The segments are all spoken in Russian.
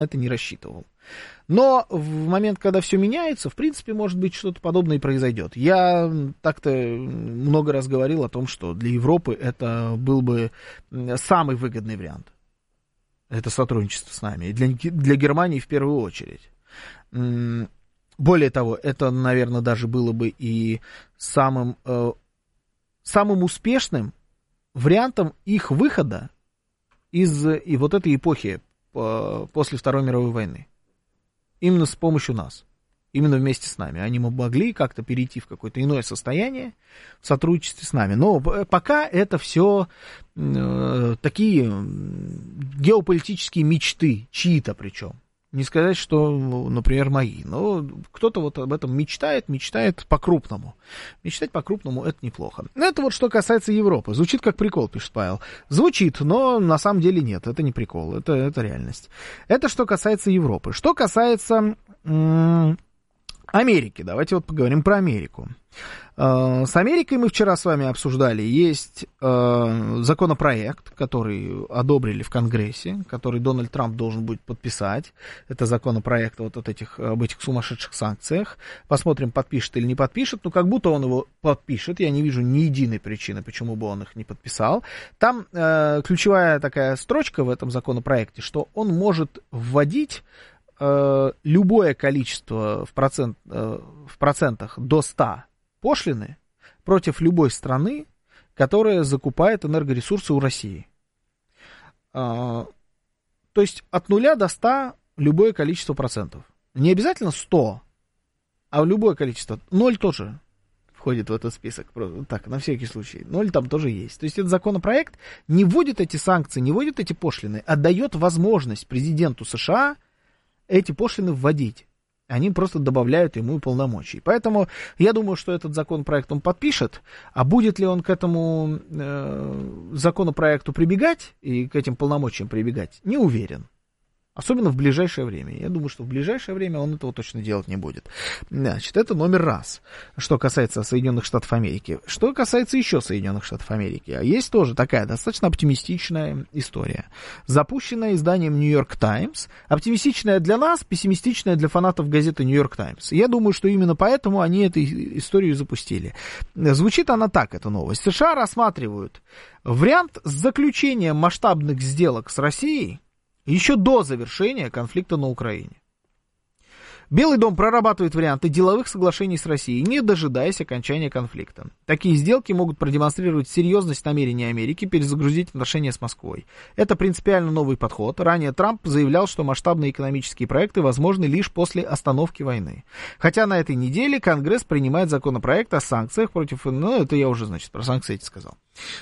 это не рассчитывал. Но в момент, когда все меняется, в принципе, может быть, что-то подобное и произойдет. Я так-то много раз говорил о том, что для Европы это был бы самый выгодный вариант. Это сотрудничество с нами. И для Германии в первую очередь. Более того, это, наверное, даже было бы и самым успешным вариантом их выхода из и вот этой эпохи после Второй мировой войны. Именно с помощью нас. Именно вместе с нами. Они могли как-то перейти в какое-то иное состояние в сотрудничестве с нами. Но пока это все такие геополитические мечты, чьи-то причем. Не сказать, что, например, мои. Но кто-то вот об этом мечтает по-крупному. Мечтать по-крупному — это неплохо. Это вот что касается Европы. Звучит как прикол, пишет Павел. Звучит, но на самом деле нет. Это не прикол, это реальность. Это что касается Европы. Что касается Америки. Давайте вот поговорим про Америку. С Америкой мы вчера с вами обсуждали. Есть законопроект, который одобрили в Конгрессе, который Дональд Трамп должен будет подписать. Это законопроект вот об этих сумасшедших санкциях. Посмотрим, подпишет или не подпишет. Ну, как будто он его подпишет. Я не вижу ни единой причины, почему бы он их не подписал. Там ключевая такая строчка в этом законопроекте, что он может вводить любое количество в процентах до 100 пошлины против любой страны, которая закупает энергоресурсы у России. То есть от 0 до 100 любое количество процентов. Не обязательно 100, а любое количество. 0 тоже входит в этот список. Так, на всякий случай. 0 там тоже есть. То есть этот законопроект не вводит эти санкции, не вводит эти пошлины, а дает возможность президенту США эти пошлины вводить. Они просто добавляют ему полномочий. Поэтому я думаю, что этот законопроект он подпишет, а будет ли он к этому законопроекту прибегать и к этим полномочиям прибегать, не уверен. Особенно в ближайшее время. Я думаю, что в ближайшее время он этого точно делать не будет. Значит, это номер раз, что касается Соединенных Штатов Америки. Что касается еще Соединенных Штатов Америки. Есть тоже такая достаточно оптимистичная история. Запущенная изданием New York Times. Оптимистичная для нас, пессимистичная для фанатов газеты New York Times. Я думаю, что именно поэтому они эту историю запустили. Звучит она так, эта новость. США рассматривают вариант с заключением масштабных сделок с Россией еще до завершения конфликта на Украине. Белый дом прорабатывает варианты деловых соглашений с Россией, не дожидаясь окончания конфликта. Такие сделки могут продемонстрировать серьезность намерений Америки перезагрузить отношения с Москвой. Это принципиально новый подход. Ранее Трамп заявлял, что масштабные экономические проекты возможны лишь после остановки войны. Хотя на этой неделе Конгресс принимает законопроект о санкциях против... Ну, это я уже, значит, про санкции эти сказал.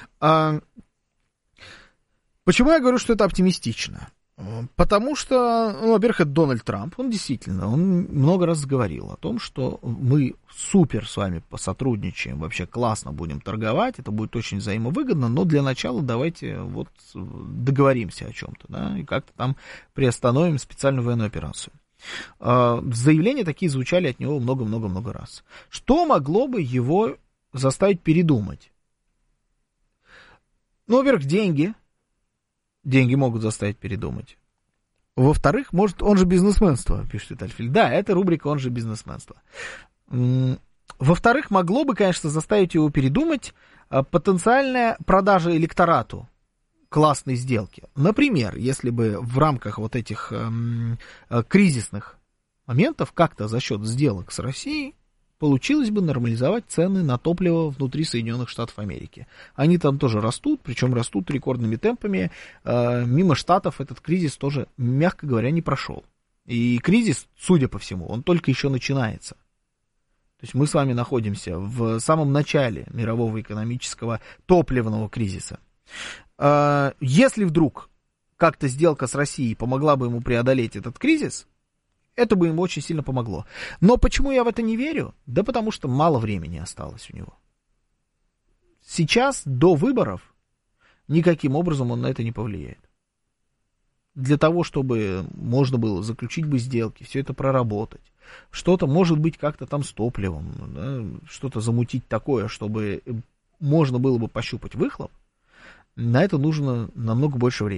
Почему я говорю, что это оптимистично? Потому что, ну, во-первых, это Дональд Трамп, он много раз говорил о том, что мы супер с вами посотрудничаем, вообще классно будем торговать, это будет очень взаимовыгодно, но для начала давайте вот договоримся о чем-то, да, и как-то там приостановим специальную военную операцию. Заявления такие звучали от него много-много-много раз. Что могло бы его заставить передумать? Ну, во-первых, деньги. Деньги могут заставить передумать. Во-вторых, может, он же бизнесменство, пишет Витальфиль. Да, это рубрика «Он же бизнесменство». Во-вторых, могло бы, конечно, заставить его передумать потенциальная продажа электорату классной сделки. Например, если бы в рамках вот этих кризисных моментов как-то за счет сделок с Россией получилось бы нормализовать цены на топливо внутри Соединенных Штатов Америки. Они там тоже растут, причем растут рекордными темпами. Мимо Штатов этот кризис тоже, мягко говоря, не прошел. И кризис, судя по всему, он только еще начинается. То есть мы с вами находимся в самом начале мирового экономического топливного кризиса. Если вдруг как-то сделка с Россией помогла бы ему преодолеть этот кризис, это бы ему очень сильно помогло. Но почему я в это не верю? Да потому что мало времени осталось у него. Сейчас, до выборов, никаким образом он на это не повлияет. Для того, чтобы можно было заключить бы сделки, все это проработать, что-то, может быть, как-то там с топливом, да, что-то замутить такое, чтобы можно было бы пощупать выхлоп, на это нужно намного больше времени.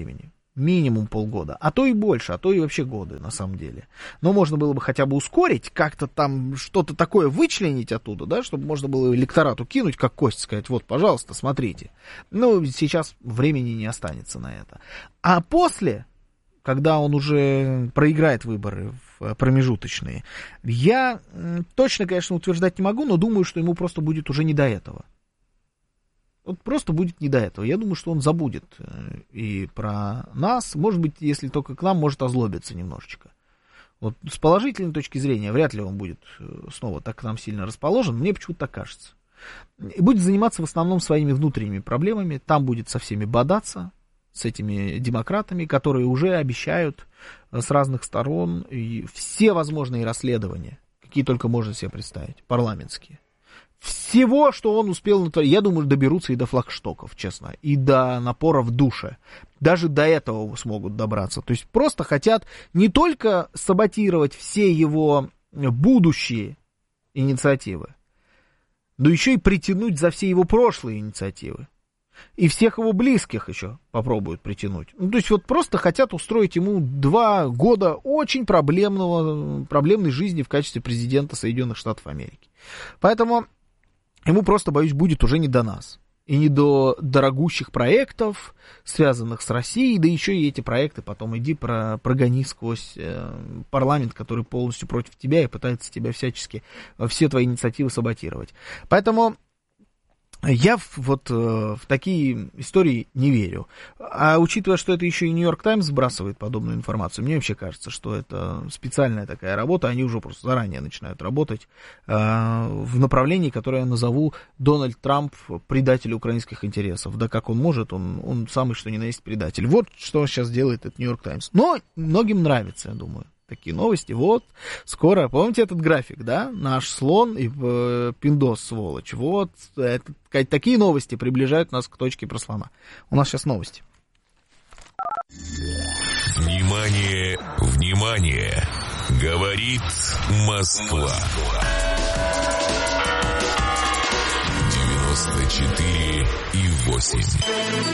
Минимум полгода, а то и больше, а то и вообще годы, на самом деле. Но можно было бы хотя бы ускорить, как-то там что-то такое вычленить оттуда, да, чтобы можно было электорату кинуть, как кость, сказать, вот, пожалуйста, смотрите. Но сейчас времени не останется на это. А после, когда он уже проиграет выборы промежуточные, я точно, конечно, утверждать не могу, но думаю, что ему просто будет уже не до этого. Вот просто будет не до этого. Я думаю, что он забудет и про нас. Может быть, если только к нам, может озлобиться немножечко. Вот с положительной точки зрения, вряд ли он будет снова так к нам сильно расположен. Мне почему-то так кажется. И будет заниматься в основном своими внутренними проблемами. Там будет со всеми бодаться, с этими демократами, которые уже обещают с разных сторон и все возможные расследования, какие только можно себе представить, парламентские. Всего, что он успел натворить, я думаю, доберутся и до флагштоков, честно, и до напора в душе. Даже до этого смогут добраться. То есть просто хотят не только саботировать все его будущие инициативы, но еще и притянуть за все его прошлые инициативы. И всех его близких еще попробуют притянуть. Ну, то есть вот просто хотят устроить ему 2 года очень проблемной жизни в качестве президента Соединенных Штатов Америки. Поэтому ему просто, боюсь, будет уже не до нас. И не до дорогущих проектов, связанных с Россией, да еще и эти проекты потом иди прогони сквозь парламент, который полностью против тебя и пытается тебя всячески, все твои инициативы саботировать. Поэтому я в такие истории не верю. А учитывая, что это еще и Нью-Йорк Таймс сбрасывает подобную информацию, мне вообще кажется, что это специальная такая работа. Они уже просто заранее начинают работать в направлении, которое я назову Дональд Трамп предатель украинских интересов. Да как он может, он самый что ни на есть предатель. Вот что сейчас делает этот Нью-Йорк Таймс. Но многим нравится, я думаю. Такие новости, вот, скоро, помните этот график, да, наш слон и пиндос, сволочь, вот, такие новости приближают нас к точке про слона. У нас сейчас новости. Внимание, внимание, говорит Москва. 94,8.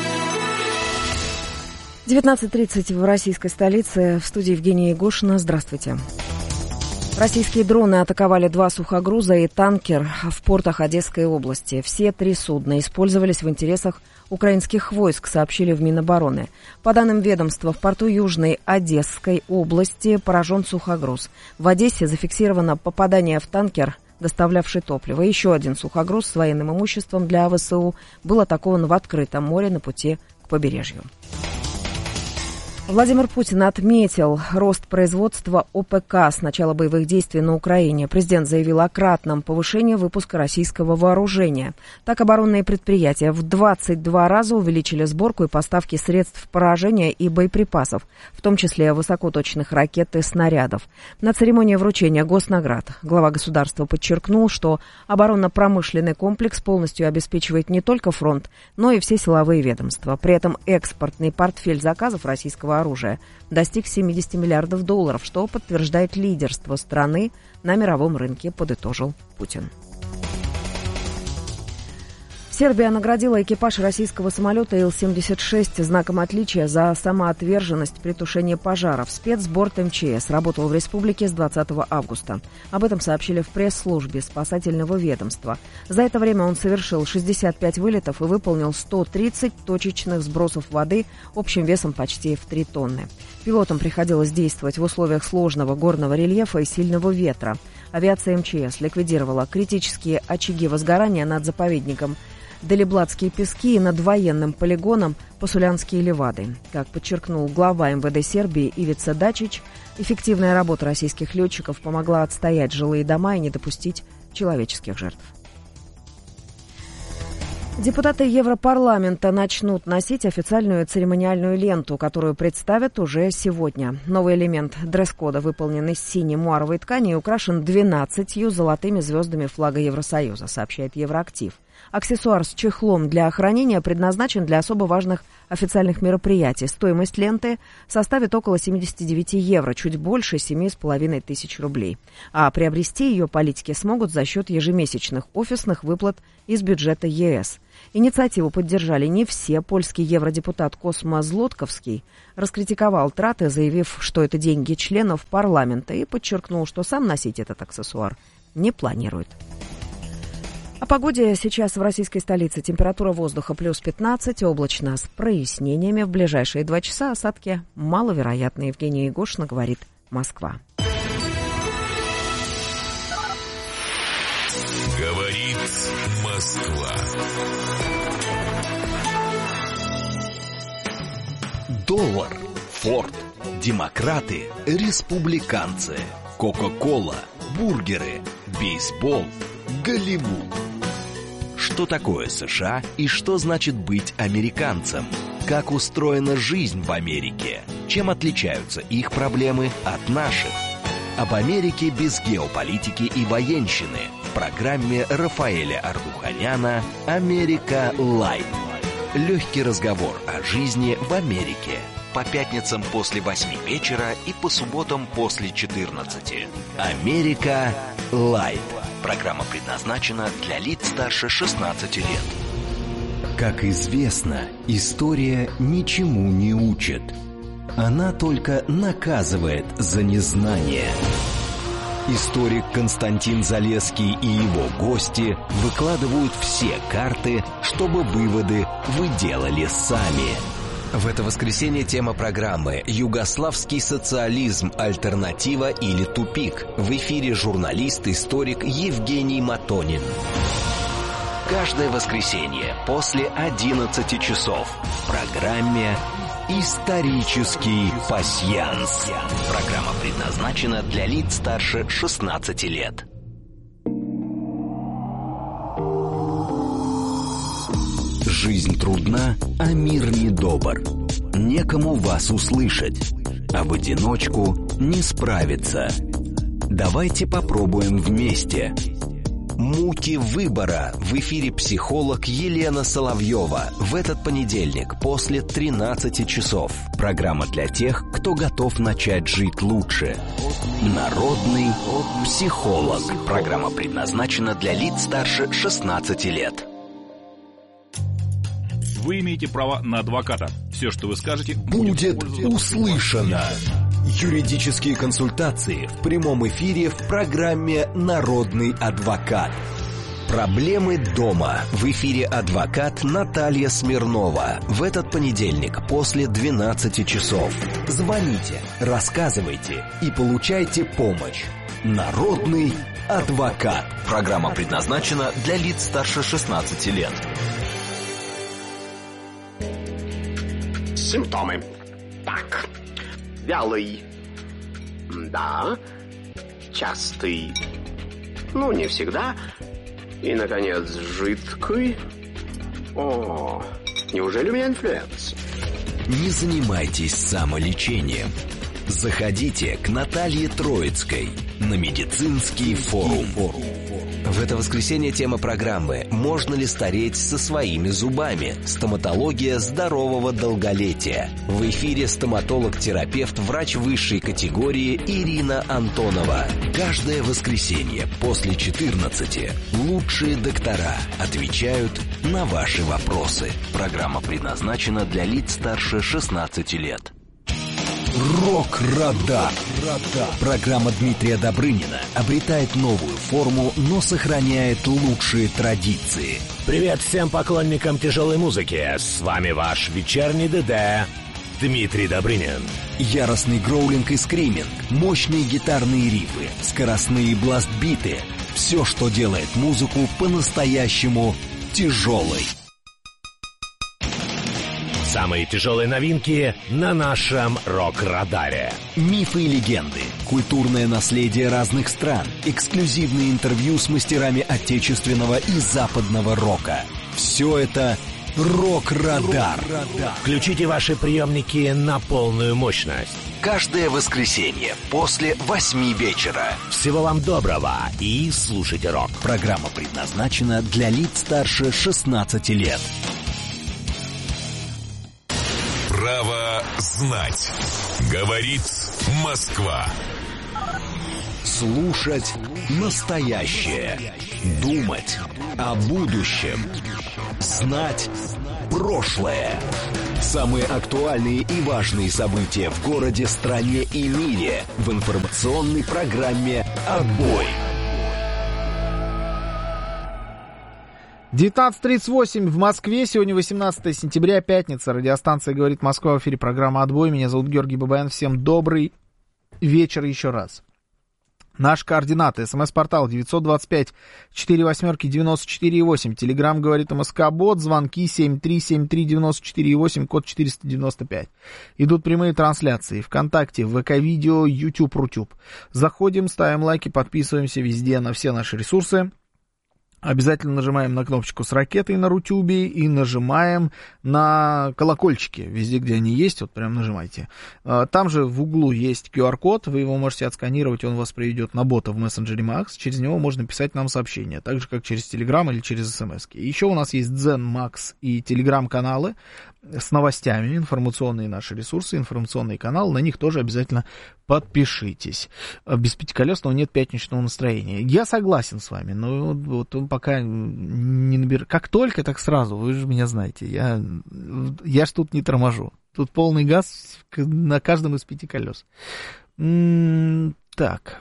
19:30 в российской столице. В студии Евгения Егошина. Здравствуйте. Российские дроны атаковали 2 сухогруза и танкер в портах Одесской области. Все 3 судна использовались в интересах украинских войск, сообщили в Минобороны. По данным ведомства, в порту Южной Одесской области поражен сухогруз. В Одессе зафиксировано попадание в танкер, доставлявший топливо. Еще один сухогруз с военным имуществом для ВСУ был атакован в открытом море на пути к побережью. Владимир Путин отметил рост производства ОПК с начала боевых действий на Украине. Президент заявил о кратном повышении выпуска российского вооружения. Так, оборонные предприятия в 22 раза увеличили сборку и поставки средств поражения и боеприпасов, в том числе высокоточных ракет и снарядов. На церемонии вручения госнаград глава государства подчеркнул, что оборонно-промышленный комплекс полностью обеспечивает не только фронт, но и все силовые ведомства. При этом экспортный портфель заказов российского оружия достиг $70 миллиардов, что подтверждает лидерство страны на мировом рынке, подытожил Путин. Сербия наградила экипаж российского самолета Ил-76 знаком отличия за самоотверженность при тушении пожаров. Спецборд МЧС работал в республике с 20 августа. Об этом сообщили в пресс-службе спасательного ведомства. За это время он совершил 65 вылетов и выполнил 130 точечных сбросов воды общим весом почти в 3 тонны. Пилотам приходилось действовать в условиях сложного горного рельефа и сильного ветра. Авиация МЧС ликвидировала критические очаги возгорания над заповедником Делибладские пески и над военным полигоном Посулянские Левады. Как подчеркнул глава МВД Сербии Ивица Дачич, эффективная работа российских летчиков помогла отстоять жилые дома и не допустить человеческих жертв. Депутаты Европарламента начнут носить официальную церемониальную ленту, которую представят уже сегодня. Новый элемент дресс-кода выполнен из синей муаровой ткани и украшен 12 золотыми звездами флага Евросоюза, сообщает Евроактив. Аксессуар с чехлом для хранения предназначен для особо важных официальных мероприятий. Стоимость ленты составит около 79 евро, чуть больше 7,5 тысяч рублей. А приобрести ее политики смогут за счет ежемесячных офисных выплат из бюджета ЕС. Инициативу поддержали не все. Польский евродепутат Косма Злотковский раскритиковал траты, заявив, что это деньги членов парламента, и подчеркнул, что сам носить этот аксессуар не планирует. О погоде сейчас в российской столице. Температура воздуха плюс 15, облачно с прояснениями. В ближайшие 2 часа осадки маловероятны. Евгения Егошина, говорит Москва. Говорит Москва. Доллар, Форд, демократы, республиканцы, Кока-кола, бургеры, бейсбол, Голливуд. Что такое США и что значит быть американцем? Как устроена жизнь в Америке? Чем отличаются их проблемы от наших? Об Америке без геополитики и военщины в программе Рафаэля Ардуханяна «Америка Лайт». Легкий разговор о жизни в Америке. По пятницам после 8 вечера и по субботам после 14. «Америка Лайт». Программа предназначена для лиц старше 16 лет. Как известно, история ничему не учит. Она только наказывает за незнание. Историк Константин Залесский и его гости выкладывают все карты, чтобы выводы вы делали сами. В это воскресенье тема программы «Югославский социализм. Альтернатива или тупик». В эфире журналист-историк Евгений Матонин. Каждое воскресенье после 11 часов в программе «Исторический пасьянс». Программа предназначена для лиц старше 16 лет. Жизнь трудна, а мир недобр. Некому вас услышать, а в одиночку не справиться. Давайте попробуем вместе. «Муки выбора». В эфире психолог Елена Соловьева. В этот понедельник после 13 часов. Программа для тех, кто готов начать жить лучше. Народный психолог. Программа предназначена для лиц старше 16 лет. Вы имеете право на адвоката. Все, что вы скажете, будет услышано. Юридические консультации в прямом эфире в программе «Народный адвокат». Проблемы дома. В эфире адвокат Наталья Смирнова. В этот понедельник после 12 часов. Звоните, рассказывайте и получайте помощь. Народный адвокат. Программа предназначена для лиц старше 16 лет. Симптомы. Так. Вялый. Да. Частый. Ну, не всегда. И, наконец, жидкий. О, неужели у меня инфлюенция? Не занимайтесь самолечением. Заходите к Наталье Троицкой на медицинский форум. В это воскресенье тема программы «Можно ли стареть со своими зубами? Стоматология здорового долголетия». В эфире стоматолог-терапевт, врач высшей категории Ирина Антонова. Каждое воскресенье после 14 лучшие доктора отвечают на ваши вопросы. Программа предназначена для лиц старше 16 лет. Рок-радар. Программа Дмитрия Добрынина обретает новую форму, но сохраняет лучшие традиции. Привет всем поклонникам тяжелой музыки. С вами ваш вечерний ДД Дмитрий Добрынин. Яростный гроулинг и скриминг, мощные гитарные рифы, скоростные бласт-биты. Все, что делает музыку по-настоящему тяжелой. Самые тяжелые новинки на нашем рок-радаре. Мифы и легенды, культурное наследие разных стран, эксклюзивные интервью с мастерами отечественного и западного рока. Все это «Рок-радар». Включите ваши приемники на полную мощность. каждое воскресенье после 8 вечера. Всего вам доброго и слушайте рок. Программа предназначена для лиц старше 16 лет. Право знать. Говорит Москва. Слушать настоящее. Думать о будущем. Знать прошлое. Самые актуальные и важные события в городе, стране и мире в информационной программе «Отбой». 19:38 в Москве. Сегодня 18 сентября, пятница. Радиостанция «Говорит Москва», в эфире программа «Отбой». Меня зовут Георгий Бабаян. Всем добрый вечер еще раз. Наши координаты. СМС-портал 925-48-94-8. Телеграм «Говорит МСК-бот». Звонки 7373948, код 495. Идут прямые трансляции. ВКонтакте, ВК-видео, YouTube, Рутюб. Заходим, ставим лайки, подписываемся везде на все наши ресурсы. Обязательно нажимаем на кнопочку с ракетой на Рутюбе и нажимаем на колокольчики. Везде, где они есть, вот прям нажимайте. Там же в углу есть QR-код, вы его можете отсканировать, он вас приведет на бота в мессенджере Max. Через него можно писать нам сообщения, так же, как через Telegram или через смс-ки. Еще у нас есть Zen, Max и Telegram-каналы с новостями, информационные наши ресурсы, информационный канал, на них тоже обязательно подпишитесь. Без пятиколесного нет пятничного настроения. Я согласен с вами, но вот он пока не набирает. Как только, так сразу, вы же меня знаете, я ж тут не торможу. Тут полный газ на каждом из 5 колес. Так.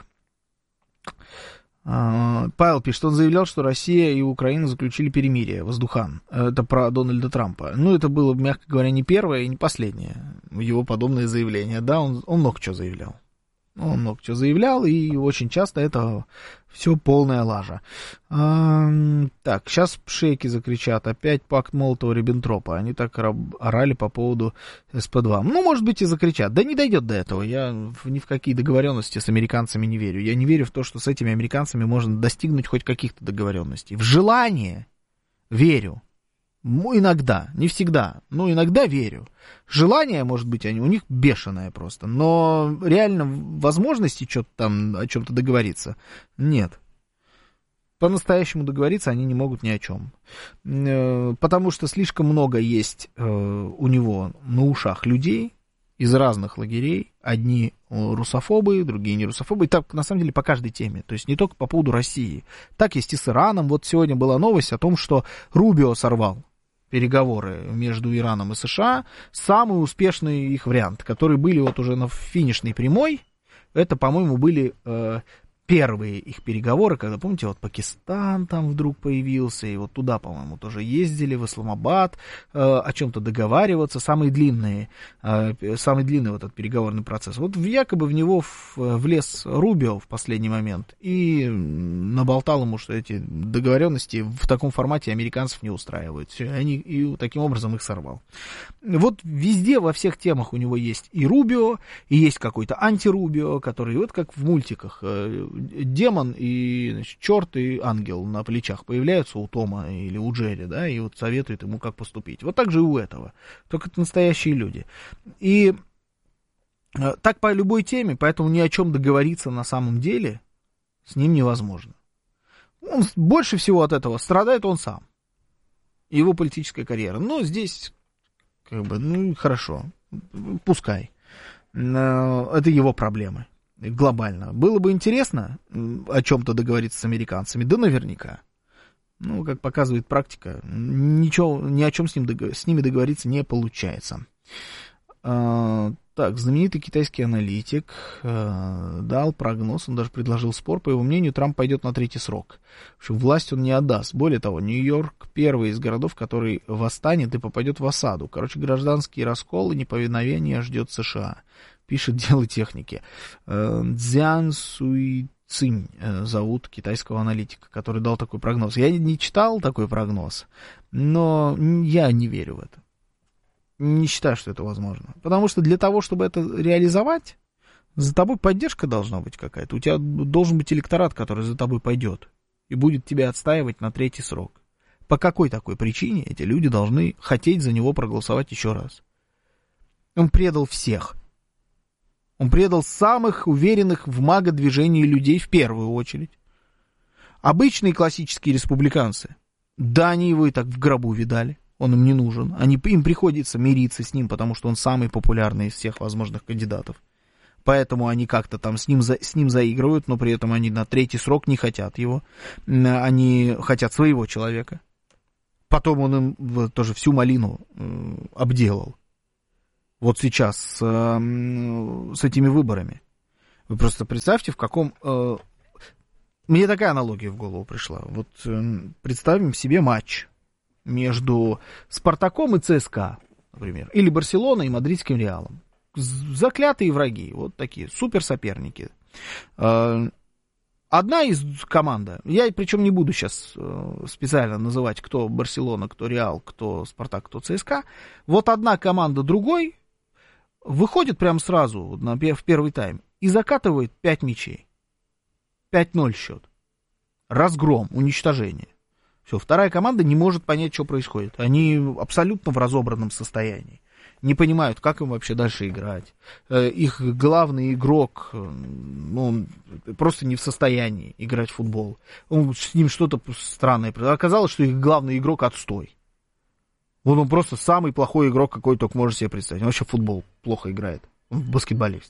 Павел пишет, он заявлял, что Россия и Украина заключили перемирие, воздухан. Это про Дональда Трампа. Ну, это было, мягко говоря, не первое и не последнее его подобное заявление. Да, он много чего заявлял. Он много чего заявлял, и очень часто это все полная лажа. Так, сейчас шейки закричат. Опять пакт Молотова-Риббентропа. Они так орали по поводу СП-2. Ну, может быть, и закричат. Да не дойдет до этого. Я ни в какие договоренности с американцами не верю. Я не верю в то, что с этими американцами можно достигнуть хоть каких-то договоренностей. В желание верю. Ну, иногда, не всегда, но иногда верю. Желание, может быть, у них бешеное просто, но реально возможности что-то там, о чем-то договориться нет. По-настоящему договориться они не могут ни о чем. Потому что слишком много есть у него на ушах людей из разных лагерей. Одни русофобы, другие не русофобы. И так, на самом деле, по каждой теме. То есть не только по поводу России. Так есть и с Ираном. Вот сегодня была новость о том, что Рубио сорвал переговоры между Ираном и США. Самый успешный их вариант, которые были вот уже на финишной прямой. Это, по-моему, были первые их переговоры, когда, помните, вот Пакистан там вдруг появился, и вот туда, по-моему, тоже ездили, в Исламабад, о чем-то договариваться, самый длинный вот этот переговорный процесс. Вот якобы в него влез Рубио в последний момент и наболтал ему, что эти договоренности в таком формате американцев не устраивают. И таким образом их сорвал. Вот везде, во всех темах у него есть и Рубио, и есть какой-то антирубио, который вот как в мультиках, демон и, значит, черт и ангел на плечах появляются у Тома или у Джерри, да, и вот советуют ему, как поступить. Вот так же и у этого. Только это настоящие люди. И так по любой теме, поэтому ни о чем договориться на самом деле с ним невозможно. Он больше всего от этого страдает он сам. Его политическая карьера. Но здесь, как бы, ну, хорошо. Пускай. Это его проблемы. Глобально. Было бы интересно о чем-то договориться с американцами, да наверняка. Ну, как показывает практика, ничего, ни о чем с ними договориться не получается. Так, знаменитый китайский аналитик дал прогноз, он даже предложил спор. По его мнению, Трамп пойдет на 3-й срок. В общем, власть он не отдаст. Более того, Нью-Йорк первый из городов, который восстанет и попадет в осаду. Короче, гражданский раскол и неповиновение ждет США. Пишет «Дело техники». Цзян Суйцинь зовут китайского аналитика, который дал такой прогноз. Я не читал такой прогноз, но я не верю в это. Не считаю, что это возможно. Потому что для того, чтобы это реализовать, за тобой поддержка должна быть какая-то. У тебя должен быть электорат, который за тобой пойдет и будет тебя отстаивать на 3-й срок. По какой такой причине эти люди должны хотеть за него проголосовать еще раз? Он предал всех. Он предал самых уверенных в мага-движении людей в первую очередь. Обычные классические республиканцы, да, они его и так в гробу видали. Он им не нужен. Им приходится мириться с ним, потому что он самый популярный из всех возможных кандидатов. Поэтому они как-то там с ним заигрывают, но при этом они на третий срок не хотят его. Они хотят своего человека. Потом он им тоже всю малину обделал. Вот сейчас с этими выборами. Вы просто представьте, в каком... Мне такая аналогия в голову пришла. Вот представим себе матч между Спартаком и ЦСКА, например. Или Барселоной и Мадридским Реалом. Заклятые враги, вот такие суперсоперники. Одна из команд, я причем не буду сейчас специально называть, кто Барселона, кто Реал, кто Спартак, кто ЦСКА. Вот одна команда другой выходит прямо сразу в первый тайм и закатывает 5 мячей. 5-0 счет. Разгром, уничтожение. Все, вторая команда не может понять, что происходит. Они абсолютно в разобранном состоянии. Не понимают, как им вообще дальше играть. Их главный игрок, он просто не в состоянии играть в футбол. С ним что-то странное. Оказалось, что их главный игрок отстой. Он просто самый плохой игрок, какой только можно себе представить. Он вообще в футбол плохо играет. Он баскетболист.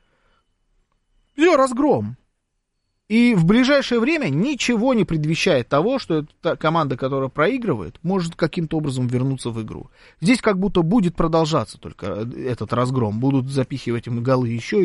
Все, разгром. И в ближайшее время ничего не предвещает того, что эта команда, которая проигрывает, может каким-то образом вернуться в игру. Здесь как будто будет продолжаться только этот разгром. Будут запихивать им голы еще.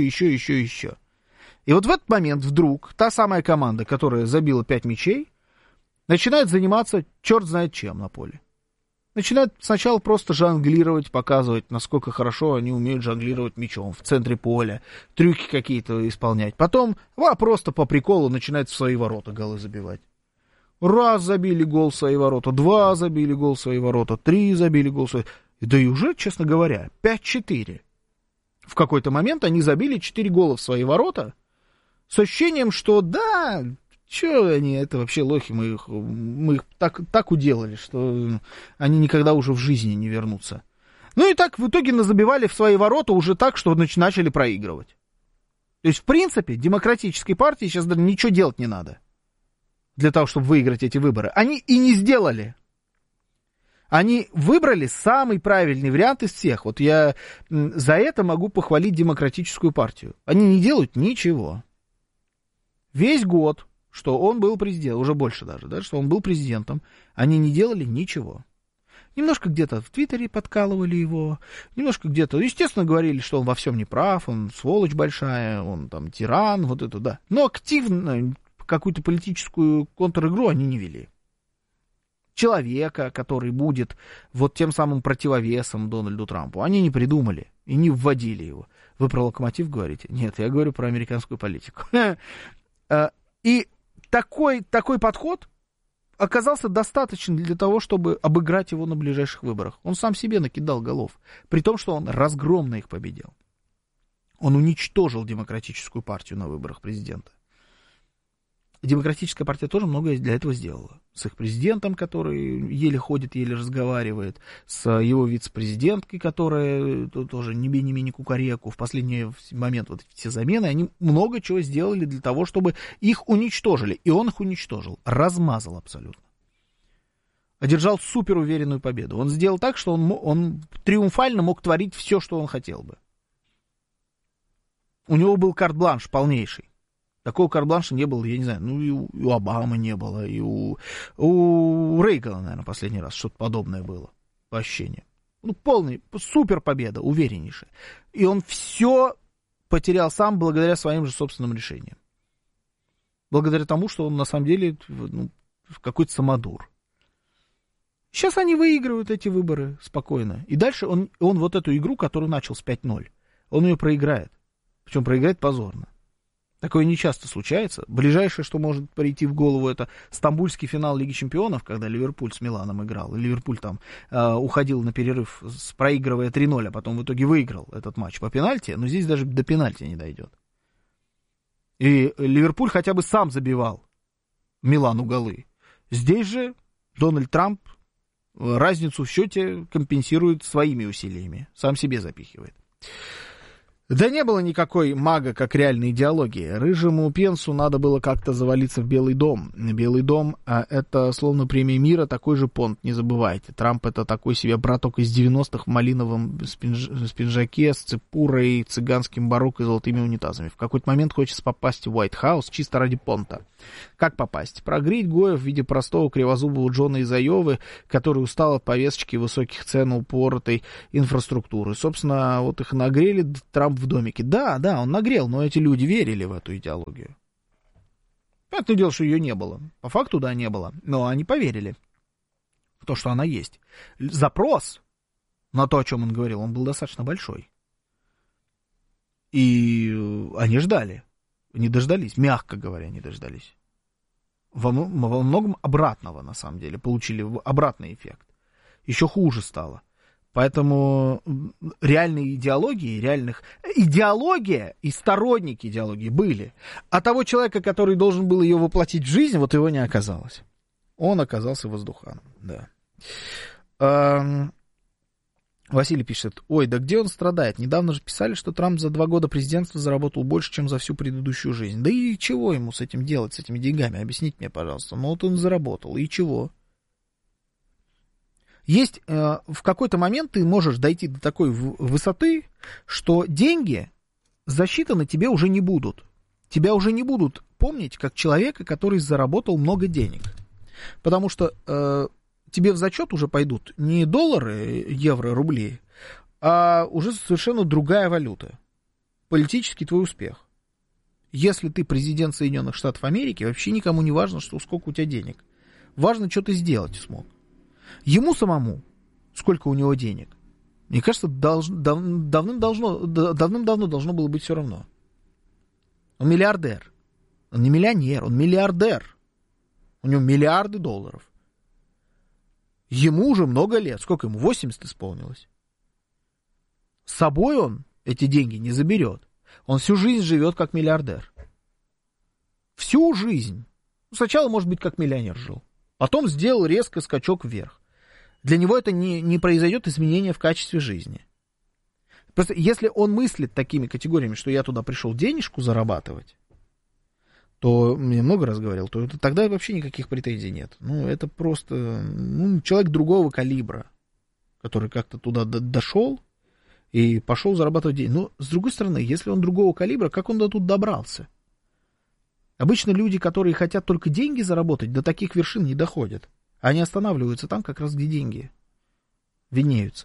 И вот в этот момент вдруг та самая команда, которая забила 5 мячей, начинает заниматься черт знает чем на поле. Начинают сначала просто жонглировать, показывать, насколько хорошо они умеют жонглировать мячом в центре поля, трюки какие-то исполнять. Потом просто по приколу начинают в свои ворота голы забивать. Раз забили гол в свои ворота, 2 забили гол в свои ворота, 3 забили гол в свои ворота. Да и уже, честно говоря, 5-4. В какой-то момент они забили 4 гола в свои ворота с ощущением, что да... Че они, это вообще лохи, мы их так уделали, что они никогда уже в жизни не вернутся. Ну и так в итоге назабивали в свои ворота уже так, что начали проигрывать. То есть, в принципе, демократической партии сейчас даже ничего делать не надо для того, чтобы выиграть эти выборы. Они и не сделали. Они выбрали самый правильный вариант из всех. Вот я за это могу похвалить демократическую партию. Они не делают ничего. Весь год, что он был президентом, уже больше даже, да, что он был президентом, они не делали ничего. Немножко где-то в Твиттере подкалывали его, немножко где-то, естественно, говорили, что он во всем не прав, он сволочь большая, он там тиран, вот это, да. Но активно какую-то политическую контр-игру они не вели. Человека, который будет вот тем самым противовесом Дональду Трампу, они не придумали и не вводили его. Вы про Локомотив говорите? Нет, я говорю про американскую политику. И такой подход оказался достаточен для того, чтобы обыграть его на ближайших выборах. Он сам себе накидал голов, при том, что он разгромно их победил. Он уничтожил демократическую партию на выборах президента. Демократическая партия тоже многое для этого сделала. С их президентом, который еле ходит, еле разговаривает, с его вице-президенткой, которая тоже не менее кукареку. В последний момент вот все замены, они много чего сделали для того, чтобы их уничтожили. И он их уничтожил, размазал абсолютно. Одержал суперуверенную победу. Он сделал так, что он триумфально мог творить все, что он хотел бы. У него был карт-бланш полнейший. Такого карт-бланша не было, я не знаю, и у Обамы не было, и у Рейгана, наверное, последний раз что-то подобное было, по ощущениям. Полный, супер победа, увереннейшая. И он все потерял сам благодаря своим же собственным решениям. Благодаря тому, что он на самом деле какой-то самодур. Сейчас они выигрывают эти выборы спокойно. И дальше он вот эту игру, которую начал с 5-0, он ее проиграет. Причем проиграет позорно. Такое нечасто случается. Ближайшее, что может прийти в голову, это стамбульский финал Лиги Чемпионов, когда Ливерпуль с Миланом играл. И Ливерпуль там уходил на перерыв, проигрывая 3-0, а потом в итоге выиграл этот матч по пенальти. Но здесь даже до пенальти не дойдет. И Ливерпуль хотя бы сам забивал Милану голы. Здесь же Дональд Трамп разницу в счете компенсирует своими усилиями. Сам себе запихивает. Да не было никакой мага, как реальной идеологии. Рыжему Пенсу надо было как-то завалиться в Белый дом. Белый дом — это словно премия мира, такой же понт, не забывайте. Трамп — это такой себе браток из 90-х в малиновом пинжаке с цепурой, цыганским барокко и золотыми унитазами. В какой-то момент хочется попасть в Уайт Хаус чисто ради понта. Как попасть? Прогреть Гоя в виде простого кривозубого Джона из Айовы, который устал от повесточки высоких цен упоротой инфраструктуры. Собственно, вот их нагрели, Трамп в домике. Да, он нагрел, но эти люди верили в эту идеологию. Понятное дело, что ее не было. По факту, да, не было. Но они поверили в то, что она есть. Запрос на то, о чем он говорил, он был достаточно большой. И они ждали. Не дождались. Мягко говоря, не дождались. Во многом обратного, на самом деле. Получили обратный эффект. Еще хуже стало. Поэтому реальные идеологии, идеология и сторонники идеологии были. А того человека, который должен был ее воплотить в жизнь, вот его не оказалось. Он оказался воздуханом, да. Василий пишет: ой, да где он страдает? Недавно же писали, что Трамп за 2 года президентства заработал больше, чем за всю предыдущую жизнь. Да и чего ему с этим делать, с этими деньгами? Объясните мне, пожалуйста. Ну вот он заработал, и чего? Есть в какой-то момент ты можешь дойти до такой высоты, что деньги засчитаны тебе уже не будут. Тебя уже не будут помнить как человека, который заработал много денег. Потому что тебе в зачет уже пойдут не доллары, евро, рубли, а уже совершенно другая валюта. Политический твой успех. Если ты президент Соединенных Штатов Америки, вообще никому не важно, сколько у тебя денег. Важно, что ты сделать смог. Ему самому, сколько у него денег, мне кажется, давным-давно должно было быть все равно. Он миллиардер. Он не миллионер, он миллиардер. У него миллиарды долларов. Ему уже много лет. Сколько ему? 80 исполнилось. С собой он эти деньги не заберет. Он всю жизнь живет как миллиардер. Всю жизнь. Сначала, может быть, как миллионер жил. Потом сделал резко скачок вверх. Для него это не произойдет изменение в качестве жизни. Просто если он мыслит такими категориями, что я туда пришел денежку зарабатывать, то, я много раз говорил, то тогда вообще никаких претензий нет. Ну, это просто человек другого калибра, который как-то туда дошел и пошел зарабатывать деньги. Но, с другой стороны, если он другого калибра, как он до тут добрался? Обычно люди, которые хотят только деньги заработать, до таких вершин не доходят. Они останавливаются там, как раз где деньги виднеются.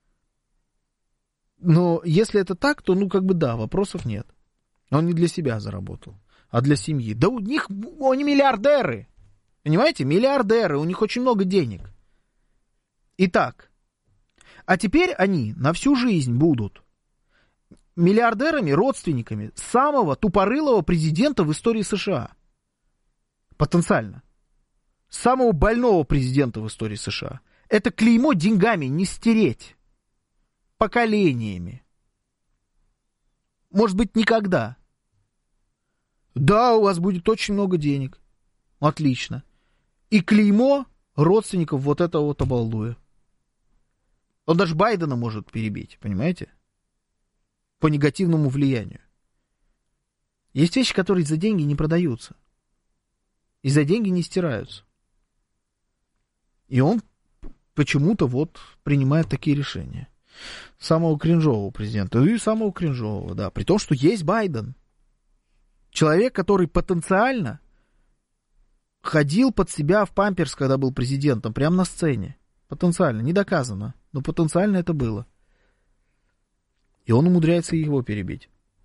Но если это так, то, да, вопросов нет. Он не для себя заработал, а для семьи. Да они миллиардеры. Понимаете? Миллиардеры, у них очень много денег. Итак, а теперь они на всю жизнь будут миллиардерами, родственниками самого тупорылого президента в истории США. Потенциально. Самого больного президента в истории США. Это клеймо деньгами не стереть. Поколениями. Может быть, никогда. Да, у вас будет очень много денег. Отлично. И клеймо родственников вот этого вот обалдуя. Он даже Байдена может перебить, понимаете? По негативному влиянию. Есть вещи, которые за деньги не продаются. И за деньги не стираются. И он почему-то принимает такие решения. Самого кринжового президента. И самого кринжового, да. При том, что есть Байден. Человек, который потенциально ходил под себя в памперс, когда был президентом, прямо на сцене. Потенциально, не доказано, но потенциально это было. И он умудряется его перебить.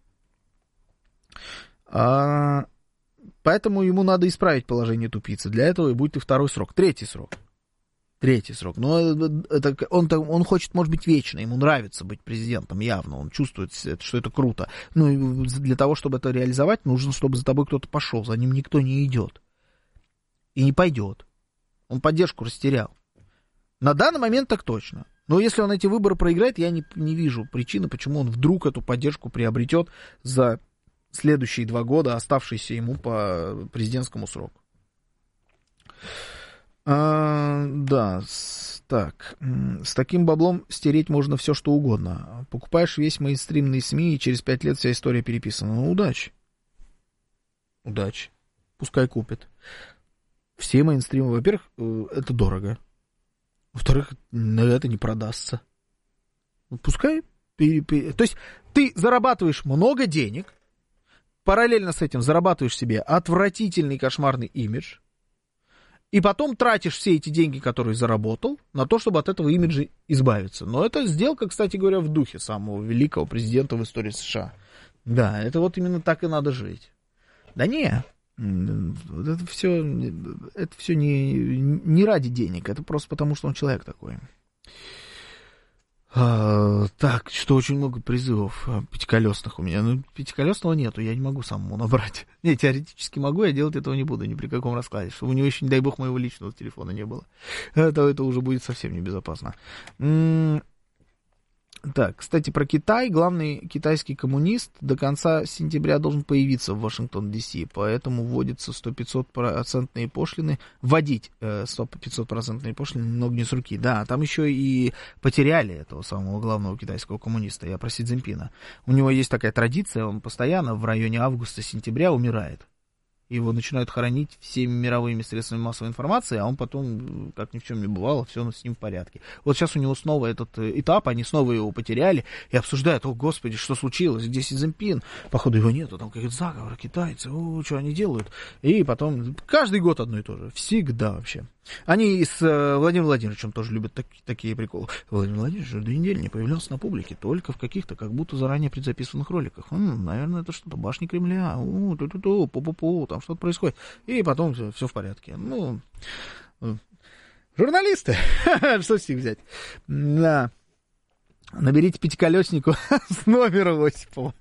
Поэтому ему надо исправить положение тупицы. Для этого и будет и второй срок. Третий срок. Но он хочет, может быть, вечно. Ему нравится быть президентом, явно. Он чувствует, что это круто. Ну, и для того, чтобы это реализовать, нужно, чтобы за тобой кто-то пошел. За ним никто не идет. И не пойдет. Он поддержку растерял. На данный момент так точно. Но если он эти выборы проиграет, я не вижу причины, почему он вдруг эту поддержку приобретет за следующие 2 года, оставшиеся ему по президентскому сроку. Да, Так, с таким баблом стереть можно все, что угодно. Покупаешь весь мейнстримные СМИ, и через 5 лет вся история переписана. Ну, удачи. Удачи. Пускай купят. Все мейнстримы, во-первых, это дорого. Во-вторых, это не продастся. Пускай. То есть ты зарабатываешь много денег, параллельно с этим зарабатываешь себе отвратительный кошмарный имидж, и потом тратишь все эти деньги, которые заработал, на то, чтобы от этого имиджа избавиться. Но это сделка, кстати говоря, в духе самого великого президента в истории США. Да, это вот именно так и надо жить. Да не, это все не ради денег, это просто потому, что он человек такой. Так, что очень много призывов пятиколесных у меня. Ну, пятиколесного нету, я не могу самому набрать. Не, теоретически могу, я делать этого не буду ни при каком раскладе. Чтобы у него еще, не дай бог, моего личного телефона не было. Это уже будет совсем небезопасно. Так, кстати, про Китай. Главный китайский коммунист до конца сентября должен появиться в Вашингтон, Д.С., поэтому вводятся 100-500% пошлины. Вводить 100-500% пошлины много не с руки. Да, там еще и потеряли этого самого главного китайского коммуниста, я про Си Цзиньпина. У него есть такая традиция, он постоянно в районе августа-сентября умирает. Его начинают хоронить всеми мировыми средствами массовой информации, а он потом, как ни в чем не бывало, все с ним в порядке. Вот сейчас у него снова этот этап, они снова его потеряли и обсуждают: о, господи, что случилось, где Си Цзиньпин? Походу его нету, там какие-то заговоры, китайцы, что они делают? И потом, каждый год одно и то же, всегда вообще. Они с Владимиром Владимировичем тоже любят такие приколы. Владимир Владимирович уже 2 недели не появлялся на публике, только в каких-то, как будто заранее предзаписанных роликах. Наверное, это что-то башни Кремля, пу-пу-пу, там что-то происходит. И потом все в порядке. Ну, журналисты, что с них взять? Да. Наберите пятиколеснику с номера Осипова.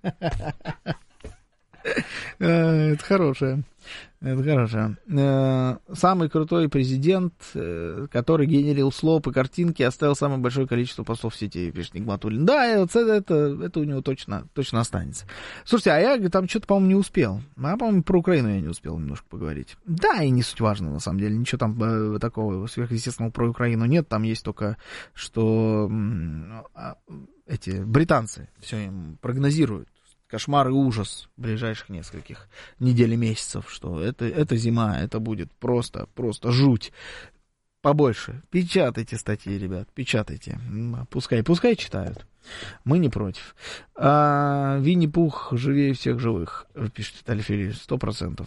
Это хорошее. Это хорошее. Самый крутой президент, который генерил слоп и картинки, оставил самое большое количество постов в сети, пишет Нигматуллин. Да, это у него точно останется. Слушайте, а я там что-то, по-моему, не успел. По-моему, про Украину я не успел немножко поговорить. Да, и не суть важно, на самом деле. Ничего там такого сверхъестественного про Украину нет. Там есть только, что эти британцы все им прогнозируют. Кошмар и ужас ближайших нескольких недель и месяцев, что это зима, это будет просто жуть. Побольше. Печатайте статьи, ребят, печатайте. Пускай читают. Мы не против. Винни-Пух живее всех живых, пишет Виталий Филиппович, 100%.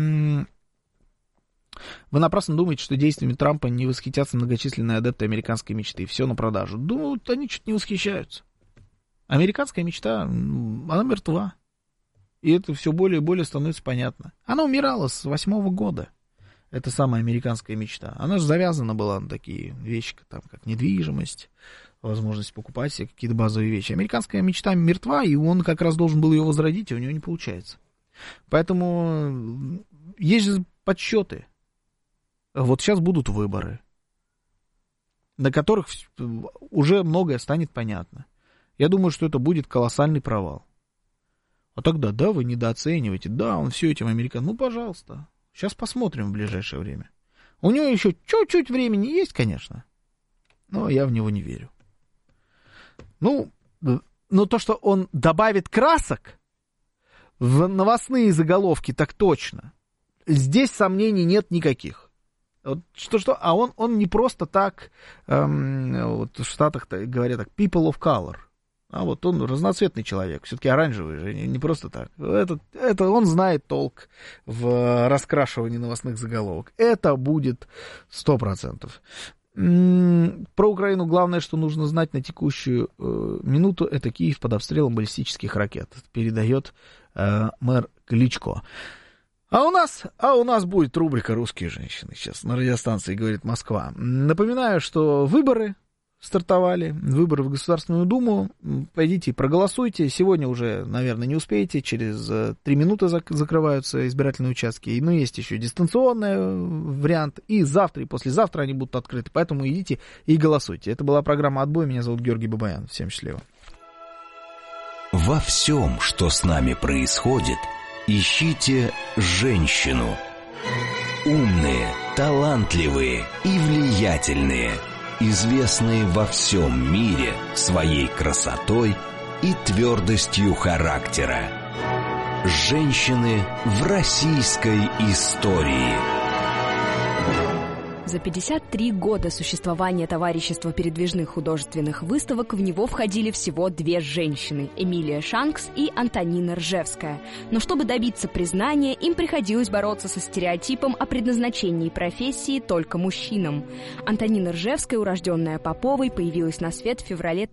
Вы напрасно думаете, что действиями Трампа не восхитятся многочисленные адепты американской мечты. Все на продажу. Думают, они что-то не восхищаются. Американская мечта, она мертва. И это все более и более становится понятно. Она умирала с 2008 года. Это самая американская мечта. Она же завязана была на такие вещи, там, как недвижимость, возможность покупать себе какие-то базовые вещи. Американская мечта мертва, и он как раз должен был ее возродить, и у него не получается. Поэтому есть же подсчеты. Вот сейчас будут выборы, на которых уже многое станет понятно. Я думаю, что это будет колоссальный провал. А тогда, да, вы недооцениваете, да, он все этим американцам. Ну, пожалуйста, сейчас посмотрим в ближайшее время. У него еще чуть-чуть времени есть, конечно, но я в него не верю. Ну, но то, что он добавит красок в новостные заголовки, так точно. Здесь сомнений нет никаких. Вот что, а он не просто так, вот в Штатах говорят так, people of color. А вот он разноцветный человек, все-таки оранжевый же, не просто так. Это он знает толк в раскрашивании новостных заголовок. Это будет 100%. Про Украину главное, что нужно знать на текущую минуту, это Киев под обстрелом баллистических ракет. Передает мэр Кличко. А у нас будет рубрика «Русские женщины» сейчас на радиостанции «Говорит Москва». Напоминаю, что выборы стартовали, выборы в Государственную Думу. Пойдите и проголосуйте. Сегодня уже, наверное, не успеете. Через 3 минуты закрываются избирательные участки. Но есть еще дистанционный вариант. И завтра, и послезавтра они будут открыты. Поэтому идите и голосуйте. Это была программа «Отбой». Меня зовут Георгий Бабаян. Всем счастливо. Во всем, что с нами происходит, ищите женщину. Умные, талантливые и влиятельные. известные во всем мире своей красотой и твердостью характера. Женщины в российской истории. За 53 года существования товарищества передвижных художественных выставок в него входили всего 2 женщины – Эмилия Шанкс и Антонина Ржевская. Но чтобы добиться признания, им приходилось бороться со стереотипом о предназначении профессии только мужчинам. Антонина Ржевская, урожденная Поповой, появилась на свет в феврале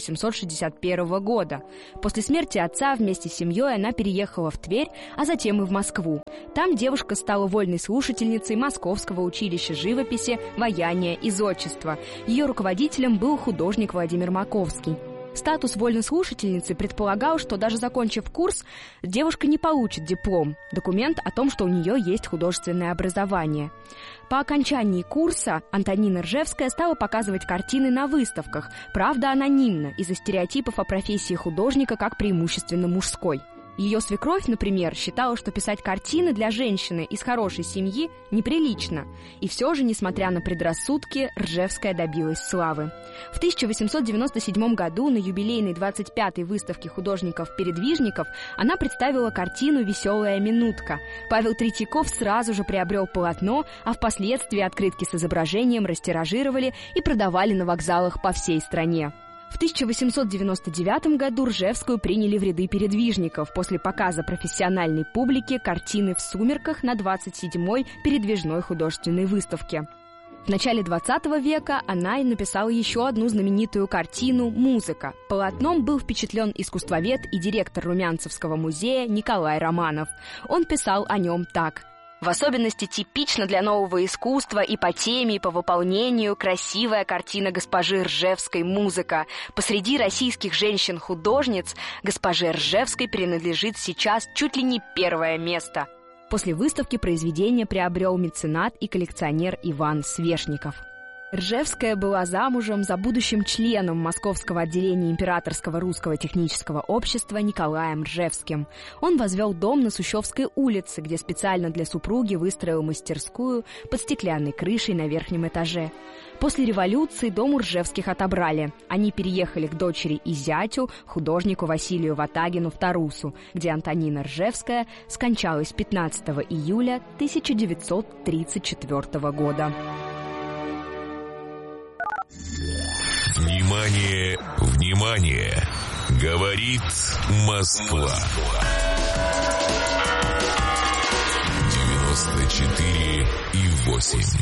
1861 года. После смерти отца вместе с семьей она переехала в Тверь, а затем и в Москву. Там девушка стала вольной слушательницей Московского училища живописи, ваяния и зодчества. Ее руководителем был художник Владимир Маковский. Статус вольной слушательницы предполагал, что даже закончив курс, девушка не получит диплом, документ о том, что у нее есть художественное образование. По окончании курса Антонина Ржевская стала показывать картины на выставках, правда анонимно, из-за стереотипов о профессии художника как преимущественно мужской. Ее свекровь, например, считала, что писать картины для женщины из хорошей семьи неприлично. И все же, несмотря на предрассудки, Ржевская добилась славы. В 1897 году на юбилейной 25-й выставке художников-передвижников она представила картину «Веселая минутка». Павел Третьяков сразу же приобрел полотно, а впоследствии открытки с изображением растиражировали и продавали на вокзалах по всей стране. В 1899 году Ржевскую приняли в ряды передвижников после показа профессиональной публике картины «В сумерках» на 27-й передвижной художественной выставке. В начале 20 века она написала еще одну знаменитую картину «Музыка». Полотном был впечатлен искусствовед и директор Румянцевского музея Николай Романов. Он писал о нем так: «В особенности типично для нового искусства и по теме, и по выполнению красивая картина госпожи Ржевской «Музыка». Посреди российских женщин-художниц госпоже Ржевской принадлежит сейчас чуть ли не первое место». После выставки произведение приобрел меценат и коллекционер Иван Свешников. Ржевская была замужем за будущим членом Московского отделения Императорского русского технического общества Николаем Ржевским. Он возвел дом на Сущевской улице, где специально для супруги выстроил мастерскую под стеклянной крышей на верхнем этаже. После революции дом у Ржевских отобрали. Они переехали к дочери и зятю, художнику Василию Ватагину в Тарусу, где Антонина Ржевская скончалась 15 июля 1934 года. Внимание, внимание! Говорит Москва. 94,8.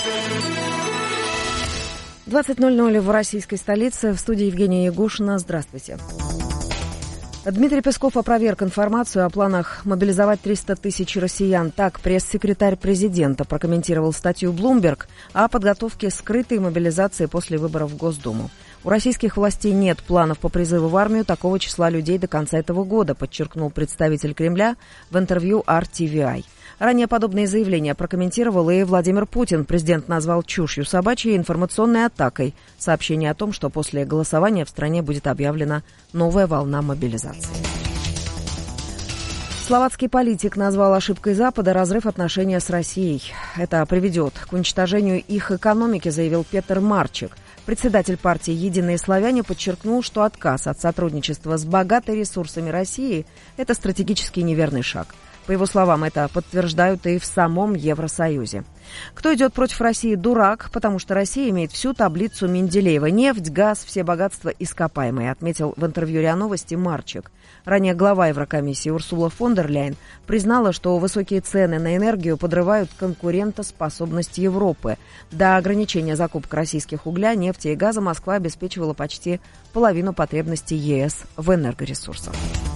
20:00 в российской столице. В студии Евгения Ягушина. Здравствуйте. Дмитрий Песков опроверг информацию о планах мобилизовать 300 тысяч россиян. Так пресс-секретарь президента прокомментировал статью Bloomberg о подготовке скрытой мобилизации после выборов в Госдуму. У российских властей нет планов по призыву в армию такого числа людей до конца этого года, подчеркнул представитель Кремля в интервью RTVI. Ранее подобные заявления прокомментировал и Владимир Путин. Президент назвал чушью собачьей информационной атакой сообщение о том, что после голосования в стране будет объявлена новая волна мобилизации. Словацкий политик назвал ошибкой Запада разрыв отношений с Россией. Это приведет к уничтожению их экономики, заявил Петр Марчик. Председатель партии «Единые славяне» подчеркнул, что отказ от сотрудничества с богатой ресурсами России – это стратегически неверный шаг. По его словам, это подтверждают и в самом Евросоюзе. Кто идет против России – дурак, потому что Россия имеет всю таблицу Менделеева. Нефть, газ, все богатства ископаемые, отметил в интервью РИА Новости Марчик. Ранее глава Еврокомиссии Урсула фон дер Ляйен признала, что высокие цены на энергию подрывают конкурентоспособность Европы. До ограничения закупок российских угля, нефти и газа Москва обеспечивала почти половину потребностей ЕС в энергоресурсах.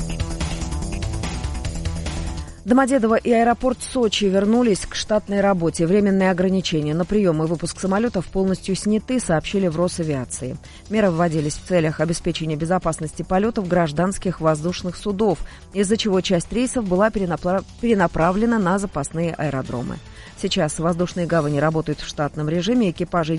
Домодедово и аэропорт Сочи вернулись к штатной работе. Временные ограничения на прием и выпуск самолетов полностью сняты, сообщили в Росавиации. Меры вводились в целях обеспечения безопасности полетов гражданских воздушных судов, из-за чего часть рейсов была перенаправлена на запасные аэродромы. Сейчас воздушные гавани работают в штатном режиме, экипажи и диспетчеры обеспечивают вылеты по расписанию.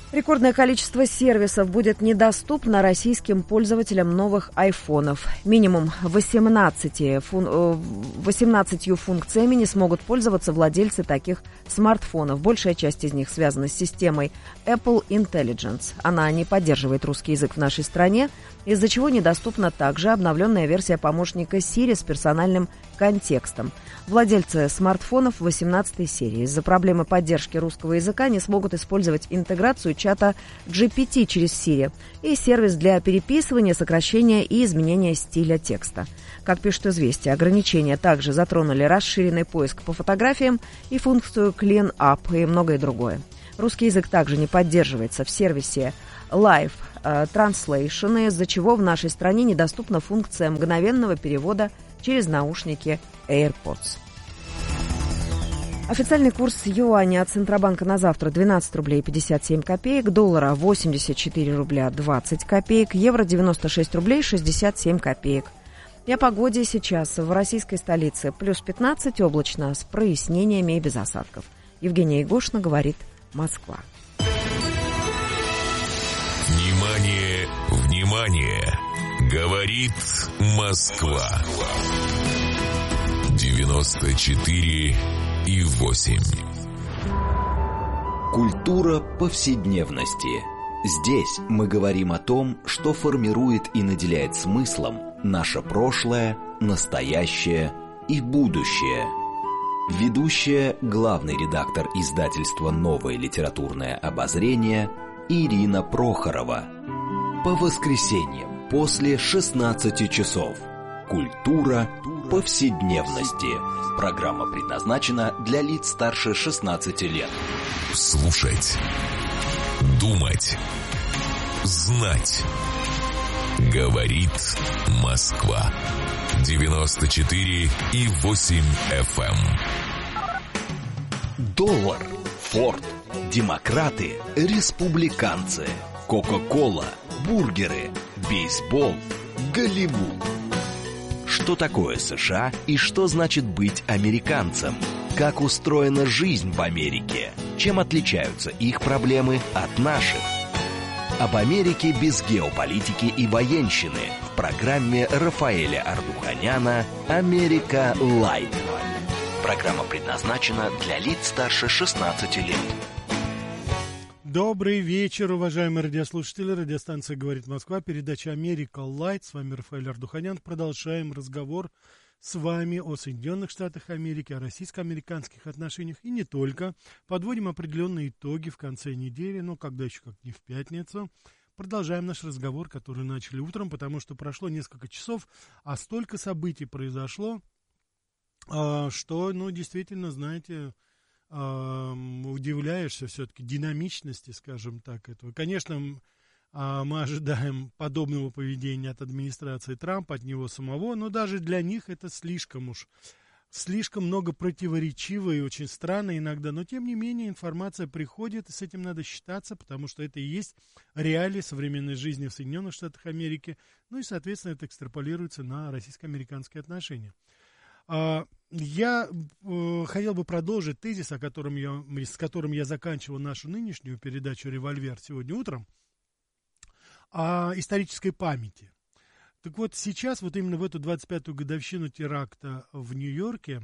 Рекордное количество сервисов будет недоступно российским пользователям новых айфонов. Минимум 18 функциями не смогут пользоваться владельцы таких смартфонов. Большая часть из них связана с системой Apple Intelligence. Она не поддерживает русский язык в нашей стране, из-за чего недоступна также обновленная версия помощника Siri с персональным контекстом. Владельцы смартфонов 18 серии из-за проблемы поддержки русского языка не смогут использовать интеграцию чата GPT через Siri и сервис для переписывания, сокращения и изменения стиля текста. Как пишут «Известия», ограничения также затронули расширенный поиск по фотографиям и функцию Clean Up и многое другое. Русский язык также не поддерживается в сервисе Live Translation, из-за чего в нашей стране недоступна функция мгновенного перевода через наушники AirPods. Официальный курс юаня от Центробанка на завтра 12 рублей 57 копеек, доллара 84 рубля 20 копеек, евро 96 рублей 67 копеек. И о погоде сейчас в российской столице плюс 15, облачно, с прояснениями и без осадков. Евгения Егошина говорит «Москва». Внимание, внимание! Говорит Москва. 94,8. Культура повседневности. Здесь мы говорим о том, что формирует и наделяет смыслом наше прошлое, настоящее и будущее. Ведущая, главный редактор издательства «Новое литературное обозрение» Ирина Прохорова. По воскресеньям после 16 часов. Культура повседневности. Программа предназначена для лиц старше 16 лет. Слушать, думать, знать. Говорит Москва. 94,8 FM. Доллар, Форд, демократы, республиканцы, Кока-кола, бургеры, бейсбол, Голливуд. Что такое США и что значит быть американцем? Как устроена жизнь в Америке? Чем отличаются их проблемы от наших? Об Америке без геополитики и военщины в программе Рафаэля Ардуханяна «Америка Лайт». Программа предназначена для лиц старше 16 лет. Добрый вечер, уважаемые радиослушатели. Радиостанция «Говорит Москва», передача «Америка Лайт». С вами Рафаэль Ардуханян. Продолжаем разговор с вами о Соединенных Штатах Америки, о российско-американских отношениях и не только. Подводим определенные итоги в конце недели, но когда еще как не в пятницу. Продолжаем наш разговор, который начали утром, потому что прошло несколько часов, а столько событий произошло, что, действительно, знаете, удивляешься все-таки динамичности, скажем так, этого. Конечно, мы ожидаем подобного поведения от администрации Трампа, от него самого, но даже для них это слишком много противоречиво и очень странно иногда, но тем не менее информация приходит, и с этим надо считаться, потому что это и есть реалии современной жизни в Соединенных Штатах Америки, и, соответственно, это экстраполируется на российско-американские отношения. Я хотел бы продолжить тезис, с которым я заканчивал нашу нынешнюю передачу «Револьвер» сегодня утром, о исторической памяти. Так вот, сейчас, вот именно в эту 25-ю годовщину теракта в Нью-Йорке,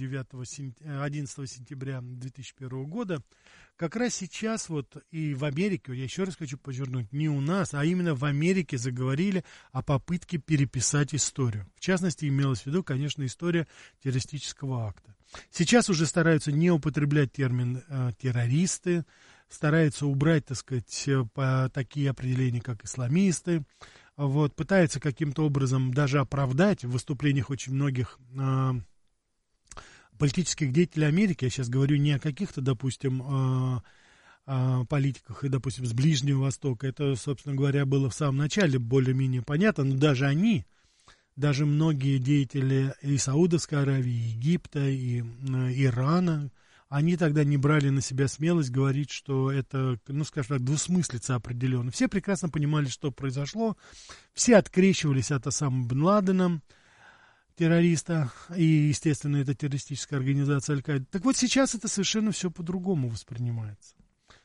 11 сентября 2001 года, как раз сейчас вот и в Америке, я еще раз хочу подчеркнуть, не у нас, а именно в Америке заговорили о попытке переписать историю. В частности, имелось в виду, конечно, история террористического акта. Сейчас уже стараются не употреблять термин террористы, стараются убрать, так сказать, такие определения, как исламисты. Вот, пытается каким-то образом даже оправдать в выступлениях очень многих политических деятелей Америки. Я сейчас говорю не о каких-то, допустим, политиках, и, допустим, с Ближнего Востока. Это, собственно говоря, было в самом начале более-менее понятно, но даже они, даже многие деятели и Саудовской Аравии, и Египта, и Ирана, они тогда не брали на себя смелость говорить, что это, скажем так, двусмыслица определенно. Все прекрасно понимали, что произошло. Все открещивались от Осамы бен Ладена, террориста, и, естественно, это террористическая организация Аль-Каида. Так вот, сейчас это совершенно все по-другому воспринимается.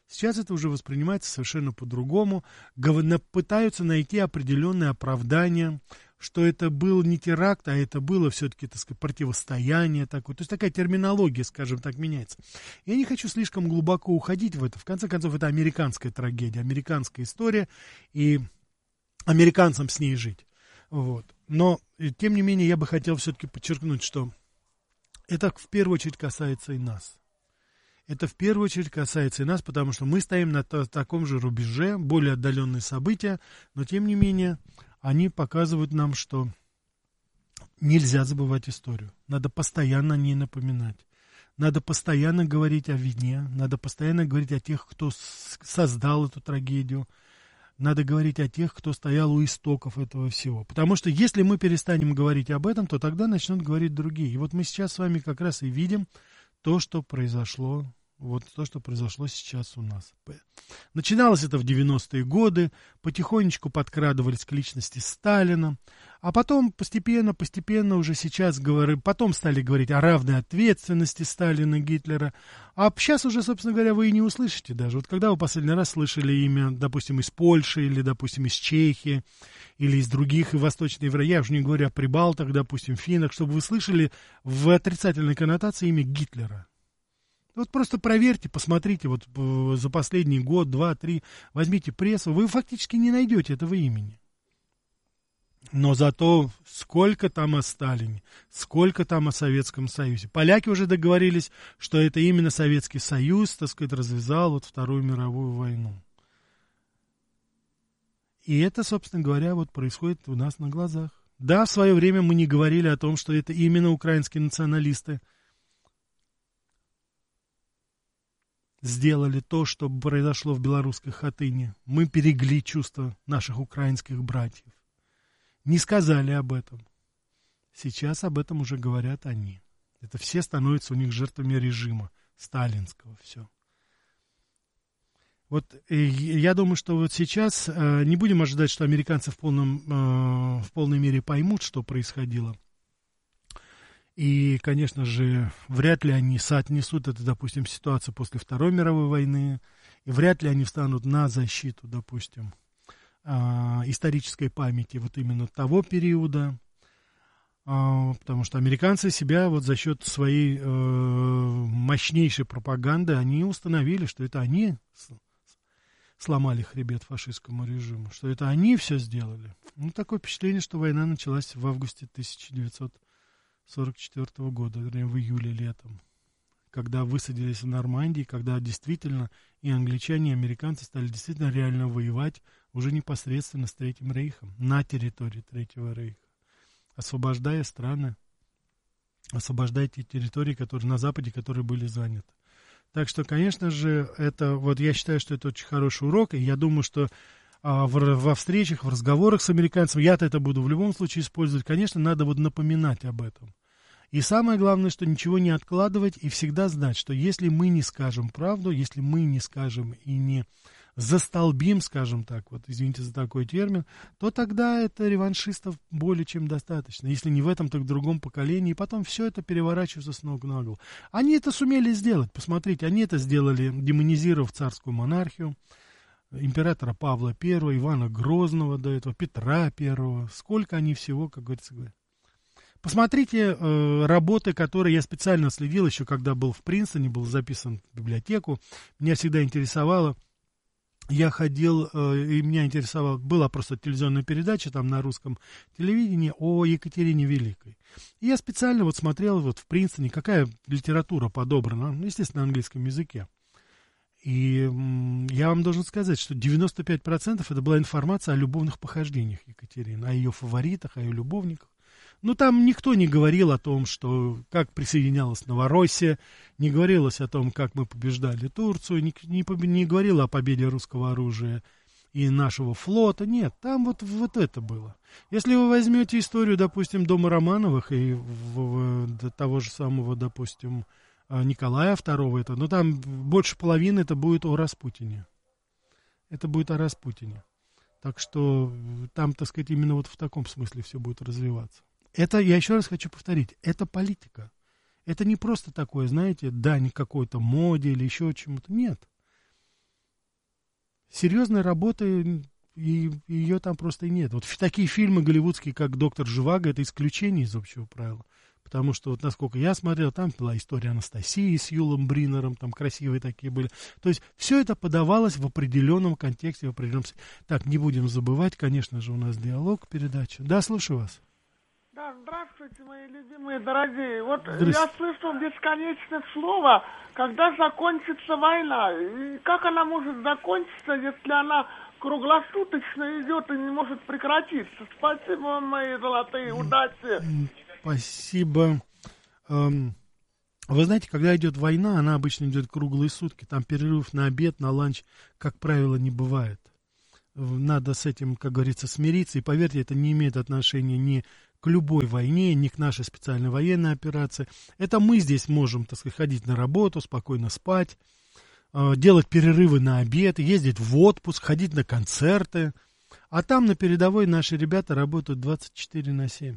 Сейчас это уже воспринимается совершенно по-другому. Пытаются найти определенные оправдания, что это был не теракт, а это было все-таки, так сказать, противостояние такое. То есть такая терминология, скажем так, меняется. Я не хочу слишком глубоко уходить в это. В конце концов, это американская трагедия, американская история, и американцам с ней жить. Вот. Но, тем не менее, я бы хотел все-таки подчеркнуть, что это в первую очередь касается и нас. Это в первую очередь касается и нас, потому что мы стоим на таком же рубеже, более отдаленные события, но тем не менее они показывают нам, что нельзя забывать историю. Надо постоянно о ней напоминать. Надо постоянно говорить о вине, надо постоянно говорить о тех, кто создал эту трагедию. Надо говорить о тех, кто стоял у истоков этого всего. Потому что если мы перестанем говорить об этом, то тогда начнут говорить другие. И вот мы сейчас с вами как раз и видим то, что произошло, вот то, что произошло сейчас у нас. Начиналось это в 90-е годы, потихонечку подкрадывались к личности Сталина, а потом постепенно уже сейчас потом стали говорить о равной ответственности Сталина и Гитлера, а сейчас уже, собственно говоря, вы и не услышите даже. Вот когда вы последний раз слышали имя, допустим, из Польши, или, допустим, из Чехии, или из других и Восточной Европы, я уже не говорю о прибалтах, допустим, финнах, чтобы вы слышали в отрицательной коннотации имя Гитлера. Вот просто проверьте, посмотрите, вот за последний год, 2, 3, возьмите прессу, вы фактически не найдете этого имени. Но зато сколько там о Сталине, сколько там о Советском Союзе. Поляки уже договорились, что это именно Советский Союз, так сказать, развязал вот Вторую мировую войну. И это, собственно говоря, вот происходит у нас на глазах. Да, в свое время мы не говорили о том, что это именно украинские националисты сделали то, что произошло в белорусской Хатыне. Мы берегли чувства наших украинских братьев. Не сказали об этом. Сейчас об этом уже говорят они. Это все становятся у них жертвами режима сталинского. Все. Вот я думаю, что вот сейчас не будем ожидать, что американцы в полной мере поймут, что происходило. И, конечно же, вряд ли они соотнесут это, допустим, ситуацию после Второй мировой войны, и вряд ли они встанут на защиту, допустим, исторической памяти вот именно того периода, потому что американцы себя вот за счет своей мощнейшей пропаганды, они установили, что это они сломали хребет фашистскому режиму, что это они все сделали. Ну, такое впечатление, что война началась в августе 1944 года, вернее, в июле летом, когда высадились в Нормандии, когда действительно и англичане, и американцы стали действительно реально воевать уже непосредственно с Третьим Рейхом, на территории Третьего Рейха, освобождая страны, освобождая те территории, которые на Западе, которые были заняты. Так что, конечно же, это, вот я считаю, что это очень хороший урок, и я думаю, что во встречах, в разговорах с американцами, я-то это буду в любом случае использовать, конечно, надо вот напоминать об этом. И самое главное, что ничего не откладывать и всегда знать, что если мы не скажем правду, если мы не скажем и не застолбим, скажем так, вот извините за такой термин, то тогда это реваншистов более чем достаточно. Если не в этом, то в другом поколении. И потом все это переворачивается с ног на голову. Они это сумели сделать. Посмотрите, они это сделали, демонизировав царскую монархию, императора Павла I, Ивана Грозного до этого, Петра I. Сколько они всего, как говорится, говорят. Посмотрите работы, которые я специально следил еще, когда был в Принстоне, был записан в библиотеку. Меня всегда интересовало. Я ходил, и меня интересовало, была просто телевизионная передача там на русском телевидении о Екатерине Великой. И я специально вот смотрел вот в Принстоне, какая литература подобрана, ну, естественно, на английском языке. И я вам должен сказать, что 95% это была информация о любовных похождениях Екатерины, о ее фаворитах, о ее любовниках. Ну, там никто не говорил о том, что как присоединялась Новороссия, не говорилось о том, как мы побеждали Турцию, не говорило о победе русского оружия и нашего флота. Нет, там вот это было. Если вы возьмете историю, допустим, дома Романовых и того же самого, допустим, Николая II, но там больше половины это будет о Распутине. Это будет о Распутине. Так что там, так сказать, именно вот в таком смысле все будет развиваться. Это, я еще раз хочу повторить, это политика. Это не просто такое, знаете, дань какой-то моде или еще чему-то. Нет. серьезной работы, и ее там просто и нет. Вот такие фильмы голливудские, как «Доктор Живаго», это исключение из общего правила. Потому что, вот насколько я смотрел, там была история Анастасии с Юлом Бринером, там красивые такие были. То есть все это подавалось в определенном контексте, в определенном... Так, не будем забывать, конечно же, у нас диалог, передача. Да, слушаю вас. Да, здравствуйте, мои любимые, дорогие. Вот я слышал бесконечное слово, когда закончится война. И как она может закончиться, если она круглосуточно идет и не может прекратиться? Спасибо вам, мои золотые, удачи. Спасибо. Вы знаете, когда идет война, она обычно идет круглые сутки. Там перерывов на обед, на ланч, как правило, не бывает. Надо с этим, как говорится, смириться. И поверьте, это не имеет отношения ни к любой войне, ни к нашей специальной военной операции. Это мы здесь можем, так сказать, ходить на работу, спокойно спать, делать перерывы на обед, ездить в отпуск, ходить на концерты. А там на передовой наши ребята работают 24/7.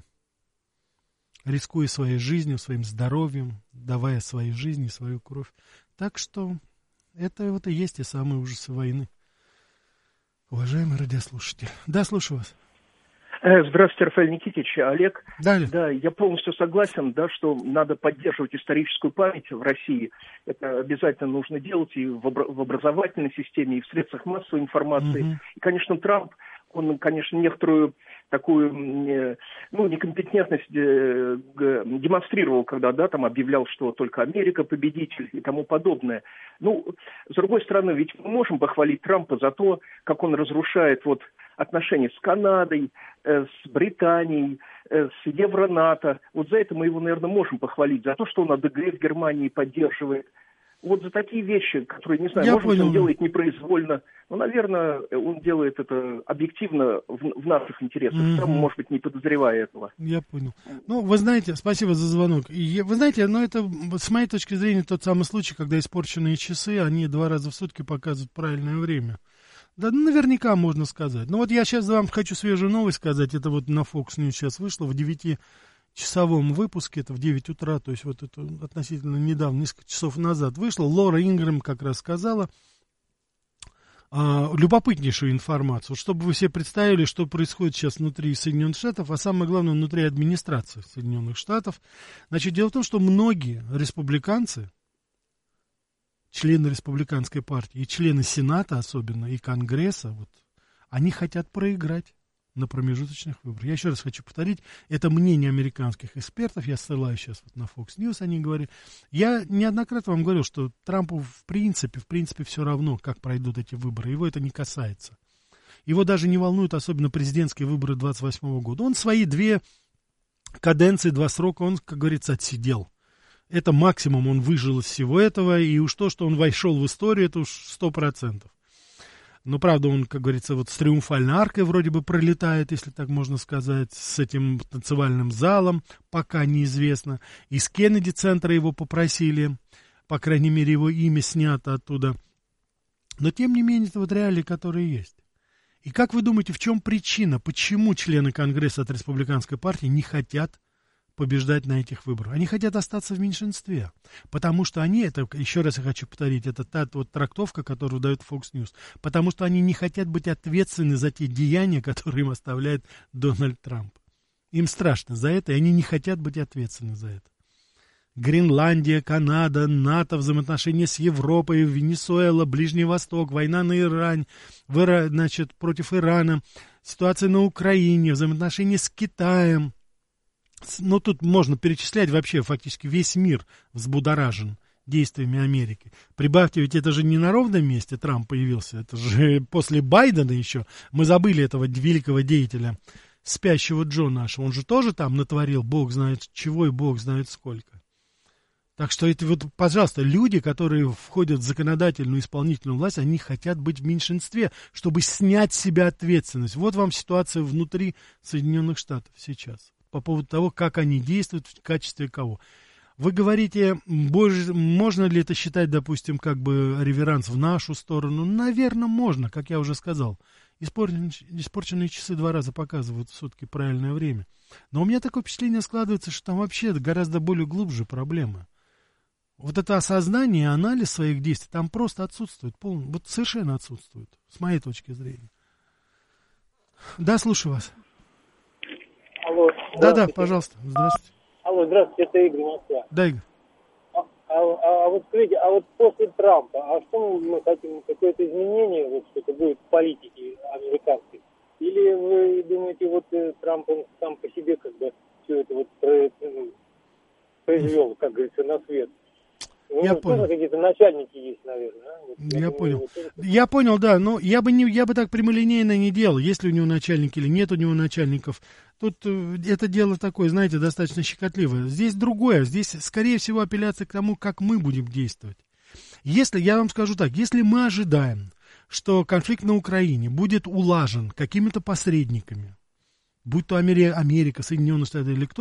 Рискуя своей жизнью, своим здоровьем, давая своей жизни, свою кровь. Так что это вот и есть те самые ужасы войны. Уважаемый радиослушатель. Да, слушаю вас. Здравствуйте, Рафаэль Никитич, Олег. Да, я полностью согласен, да, что надо поддерживать историческую память в России. Это обязательно нужно делать и в образовательной системе, и в средствах массовой информации. И, конечно, Трамп, он, конечно, некоторую такую, некомпетентность демонстрировал, когда, да, там объявлял, что только Америка победитель и тому подобное. С другой стороны, ведь мы можем похвалить Трампа за то, как он разрушает отношения с Канадой, с Британией, с Евро-НАТО. Вот за это мы его, наверное, можем похвалить. За то, что он АДГ в Германии поддерживает. Вот за такие вещи, которые, не знаю, может быть, он делает непроизвольно. Но, наверное, он делает это объективно в наших интересах. Сам, может быть, не подозревая этого. Я понял. Вы знаете, спасибо за звонок. Вы знаете, это, с моей точки зрения, тот самый случай, когда испорченные часы, они 2 раза в сутки показывают правильное время. Да, наверняка можно сказать. Я сейчас вам хочу свежую новость сказать. Это вот на Fox News сейчас вышло в 9-часовом выпуске. Это в 9 утра, то есть вот это относительно недавно, несколько часов назад вышло. Лора Ингрэм как раз сказала любопытнейшую информацию. Чтобы вы себе представили, что происходит сейчас внутри Соединенных Штатов, а самое главное, внутри администрации Соединенных Штатов. Значит, дело в том, что многие республиканцы, члены республиканской партии, и члены Сената особенно, и Конгресса, они хотят проиграть на промежуточных выборах. Я еще раз хочу повторить, это мнение американских экспертов, я ссылаюсь сейчас на Fox News, они говорят. Я неоднократно вам говорил, что Трампу в принципе все равно, как пройдут эти выборы, его это не касается. Его даже не волнуют особенно президентские выборы 28 года. Он свои 2 каденции, 2 срока, он, как говорится, отсидел. Это максимум он выжил из всего этого, и уж то, что он вошел в историю, это уж 100%. Но, правда, он, как говорится, с триумфальной аркой вроде бы пролетает, если так можно сказать, с этим танцевальным залом, пока неизвестно. Из Кеннеди-центра его попросили, по крайней мере, его имя снято оттуда. Но, тем не менее, это реалии, которые есть. И как вы думаете, в чем причина, почему члены Конгресса от республиканской партии не хотят побеждать на этих выборах? Они хотят остаться в меньшинстве, потому что они, это, еще раз я хочу повторить, это та трактовка, которую дает Fox News, потому что они не хотят быть ответственны за те деяния, которые им оставляет Дональд Трамп. Им страшно за это, и они не хотят быть ответственны за это. Гренландия, Канада, НАТО, взаимоотношения с Европой, Венесуэла, Ближний Восток, война на Иране, против Ирана, ситуация на Украине, взаимоотношения с Китаем. Тут можно перечислять вообще фактически весь мир взбудоражен действиями Америки. Прибавьте, ведь это же не на ровном месте Трамп появился, это же после Байдена еще. Мы забыли этого великого деятеля, спящего Джо нашего. Он же тоже там натворил бог знает чего и бог знает сколько. Так что это пожалуйста, люди, которые входят в законодательную и исполнительную власть, они хотят быть в меньшинстве, чтобы снять с себя ответственность. Вот вам ситуация внутри Соединенных Штатов сейчас. По поводу того, как они действуют, в качестве кого. Вы говорите, можно ли это считать, допустим, как бы реверанс в нашу сторону? Наверное, можно, как я уже сказал. Испорченные часы 2 раза показывают в сутки правильное время. Но у меня такое впечатление складывается, что там вообще гораздо более глубже проблема. Вот это осознание, анализ своих действий там просто отсутствует, вот совершенно отсутствует, с моей точки зрения. Да, слушаю вас. Алло. Да, пожалуйста, здравствуйте. Алло, здравствуйте, это Игорь, Москва. Да, Игорь. Вот скажите, а вот после Трампа, а что мы хотим, какое-то изменение, вот что-то будет в политике американской? Или вы думаете, вот Трамп, он сам по себе как бы все это вот произвел, как говорится, на свет? Я понял. Какие-то начальники есть, наверное. А? Вот, я понял. Я понял, да, но я бы так прямолинейно не делал, есть ли у него начальники или нет у него начальников. Тут это дело такое, знаете, достаточно щекотливое. Здесь другое, здесь, скорее всего, апелляция к тому, как мы будем действовать. Если, я вам скажу так, если мы ожидаем, что конфликт на Украине будет улажен какими-то посредниками, будь то Америка, Соединенные Штаты или кто